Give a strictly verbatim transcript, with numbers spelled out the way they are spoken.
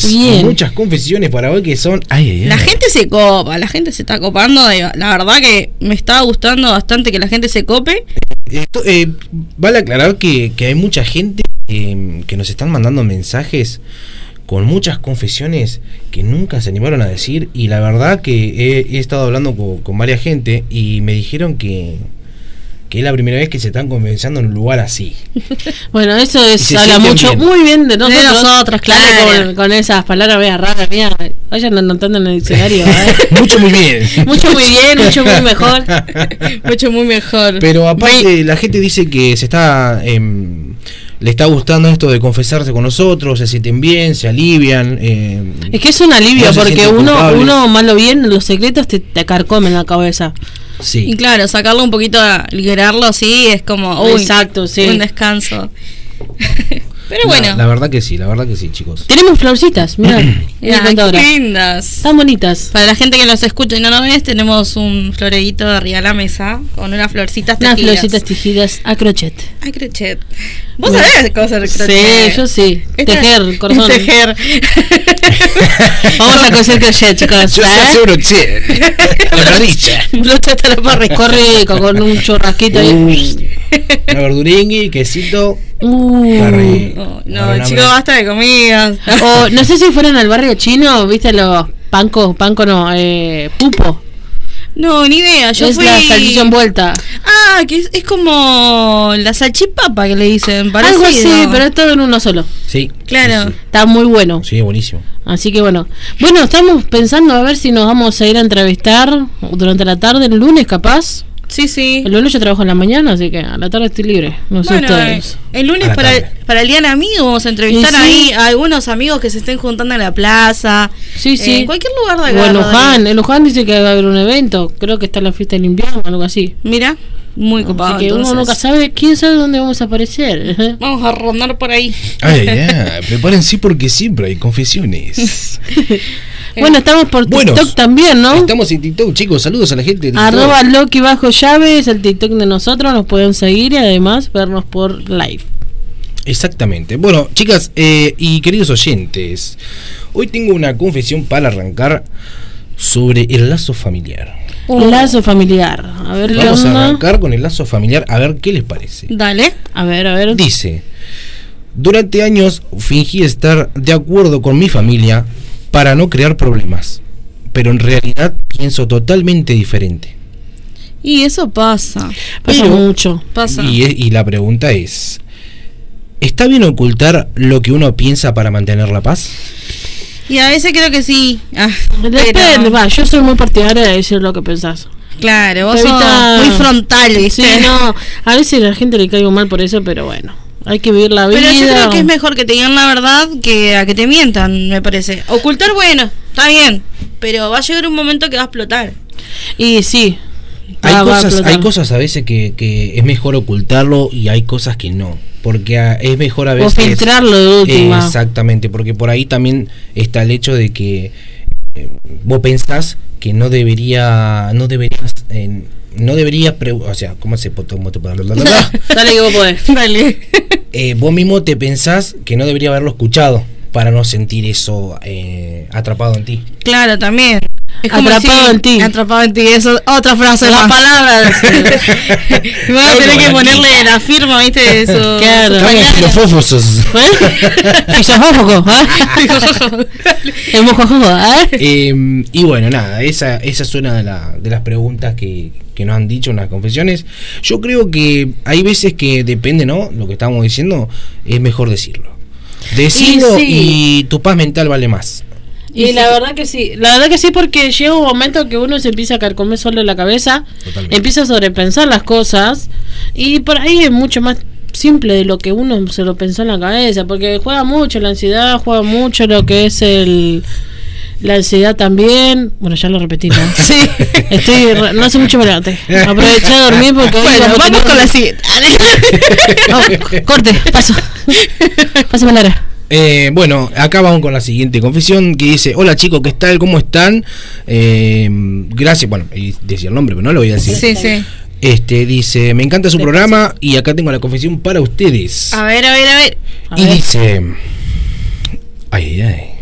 Bien. Muchas confesiones para hoy que son... Ay, ay, ay. La gente se copa, la gente se está copando. La verdad que me está gustando bastante que la gente se cope. Esto, eh, vale aclarar que, que hay mucha gente eh, que nos están mandando mensajes con muchas confesiones que nunca se animaron a decir, y la verdad que he, he estado hablando con, con varias gente y me dijeron que, que es la primera vez que se están confesando en un lugar así. Bueno, eso es habla mucho, bien. muy bien de nosotros, de nosotros, claro. Con, con esas palabras medio raras, mía, vayan anotando en el diccionario. ¿eh? Mucho muy bien. Mucho muy bien, mucho muy mejor. Mucho muy mejor. Pero aparte la gente dice que se está... Eh, le está gustando esto de confesarse con nosotros, se sienten bien, se alivian. Eh, es que es un alivio, no porque uno, uno malo bien, los secretos te, te carcomen la cabeza. Sí. Y claro, sacarlo un poquito, liberarlo, sí, es como uy, exacto, sí. Un descanso. Pero la, bueno. La verdad que sí, la verdad que sí, chicos. Tenemos florcitas, mirá. Mira, qué lindas. Están bonitas. Para la gente que nos escucha y no nos ves, tenemos un floreíto arriba de la mesa con unas florcitas tejidas. Unas florcitas tejidas a crochet. A crochet. ¿Vos bueno. sabés cómo hacer crochet? Sí, yo sí. Esta, tejer, corazón. Tejer. Vamos a coser crochet, chicos. Yo sé hacer crochet. Con radicha. Crochet te lo puedo recorrer con un churrasquito ahí. Uh, una verduringui, quesito. Uh, oh, no, chicos, basta de comidas. O no sé si fueron al barrio chino, viste los pancos, panco no, eh, pupo. No, ni idea. Yo es fui... la salchicha envuelta. Ah, que es, es como la salchipapa que le dicen. Parecido. Algo así, pero es todo en uno solo. Sí. Claro. Sí, sí. Está muy bueno. Sí, buenísimo. Así que bueno. Bueno, estamos pensando a ver si nos vamos a ir a entrevistar durante la tarde, el lunes capaz. Sí, sí. El lunes yo trabajo en la mañana, así que a la tarde estoy libre. No sé bueno, ustedes. Eh, el lunes para el, para el día del amigo vamos a entrevistar sí, ahí a algunos amigos que se estén juntando en la plaza. Sí, sí. Eh, en cualquier lugar de acá. O en Luján. En Luján dice que va a haber un evento. Creo que está la fiesta del invierno o algo así. Mira, muy copado. Así que entonces. uno nunca sabe, quién sabe dónde vamos a aparecer. Vamos a rondar por ahí. Ay, ya, prepárense porque siempre hay confesiones. Bueno, estamos por TikTok Buenos, también, ¿no? Estamos en TikTok, chicos. Saludos a la gente de TikTok. Arroba Loki bajo llave es el TikTok de nosotros. Nos pueden seguir y además vernos por live. Exactamente. Bueno, chicas eh, y queridos oyentes, hoy tengo una confesión para arrancar sobre el lazo familiar. Oh. El lazo familiar. A ver, vamos ¿qué onda? a arrancar con el lazo familiar, a ver qué les parece. Dale. A ver, a ver. Dice: durante años fingí estar de acuerdo con mi familia para no crear problemas, pero en realidad pienso totalmente diferente. Y eso pasa. Pasa pero, mucho. Pasa. Y, y la pregunta es: ¿está bien ocultar lo que uno piensa para mantener la paz? Y a veces creo que sí. Ah, Depende, pero... va, yo soy muy partidaria de decir lo que pensás. Claro, vos sos evita... muy frontal, ¿viste? Sí, no, a veces a la gente le caigo mal por eso, pero bueno, hay que vivir la vida. Pero yo creo que es mejor que te digan la verdad que a que te mientan, me parece. Ocultar, bueno, está bien, pero va a llegar un momento que va a explotar. Y sí. Hay, va, cosas, va hay cosas a veces que, que es mejor ocultarlo y hay cosas que no. Porque a, es mejor a veces... O filtrarlo de última. Eh, exactamente, porque por ahí también está el hecho de que eh, vos pensás que no debería... No deberías... Eh, no debería... Pre o sea, ¿cómo se puede...? Dale que vos podés. Dale. Eh, vos mismo te pensás que no debería haberlo escuchado para no sentir eso eh, atrapado en ti. Claro, también. Es como atrapado si, en ti. Atrapado en ti, eso otra frase la más. palabra. Me voy a tener que ponerle la firma, ¿viste? Eso. Claro. Estamos filofófosos. Filofófoco, ¿eh? Y bueno, nada, esa, esa es una de, la, de las preguntas que, que nos han dicho en las confesiones. Yo creo que hay veces que depende, ¿no? Lo que estamos diciendo, es mejor decirlo. Decirlo y, sí. y tu paz mental vale más. Y, y la sí. verdad que sí, la verdad que sí, porque llega un momento que uno se empieza a carcomer solo en la cabeza, Totalmente. empieza a sobrepensar las cosas y por ahí es mucho más simple de lo que uno se lo pensó en la cabeza, porque juega mucho la ansiedad, juega mucho lo que es el la ansiedad también. Bueno, ya lo repetí, ¿no? Sí, estoy no hace mucho me levanté. Aproveché a dormir porque bueno, hoy vamos, vamos con un... la siguiente. No, corte, paso. Pásame la hora. Eh, bueno, acá vamos con la siguiente confesión que dice: hola chicos, ¿qué tal? ¿Cómo están? Eh, gracias, bueno, y decía el nombre, pero no lo voy a decir. Sí, sí. Este, dice: me encanta su programa y acá tengo la confesión para ustedes. A ver, a ver, a ver. Y a ver. dice: ay, ay, ay.